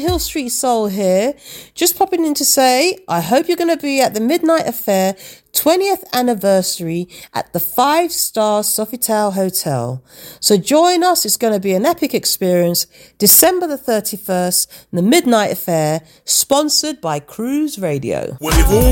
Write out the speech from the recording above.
Hill Street Soul here. Just popping in to say, I hope you're going to be at the Midnight Affair 20th anniversary at the 5-star Sofitel Hotel. So join us. It's going to be an epic experience. December the 31st, the Midnight Affair, sponsored by Cruise Radio. Well,